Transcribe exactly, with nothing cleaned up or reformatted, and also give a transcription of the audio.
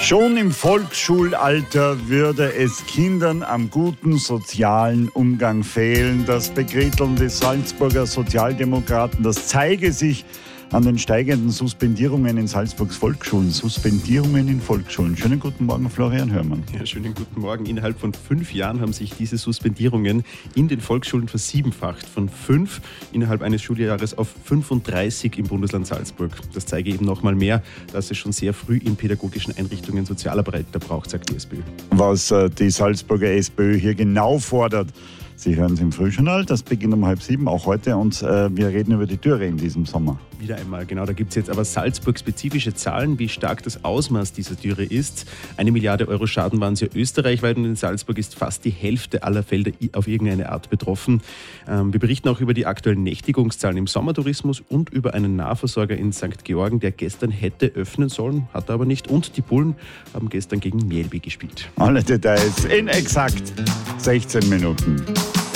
Schon im Volksschulalter würde es Kindern am guten sozialen Umgang fehlen. Das Bekritteln des Salzburger Sozialdemokraten, das zeige sich an den steigenden Suspendierungen in Salzburgs Volksschulen. Suspendierungen in Volksschulen. Schönen guten Morgen, Florian Hörmann. Ja, schönen guten Morgen. Innerhalb von fünf Jahren haben sich diese Suspendierungen in den Volksschulen versiebenfacht. Von fünf innerhalb eines Schuljahres auf fünfunddreißig im Bundesland Salzburg. Das zeige eben noch mal mehr, dass es schon sehr früh in pädagogischen Einrichtungen Sozialarbeiter braucht, sagt die SPÖ. Was äh, die Salzburger SPÖ hier genau fordert, Sie hören es im Frühjournal, das beginnt um halb sieben, auch heute, und äh, wir reden über die Dürre in diesem Sommer. Wieder einmal, genau, da gibt es jetzt aber Salzburg-spezifische Zahlen, wie stark das Ausmaß dieser Dürre ist. Eine Milliarde Euro Schaden waren es ja österreichweit und in Salzburg ist fast die Hälfte aller Felder auf irgendeine Art betroffen. Ähm, wir berichten auch über die aktuellen Nächtigungszahlen im Sommertourismus und über einen Nahversorger in Sankt Georgen, der gestern hätte öffnen sollen, hat er aber nicht. Und die Bullen haben gestern gegen Mjällby gespielt. Alle Details in exakt sechzehn Minuten.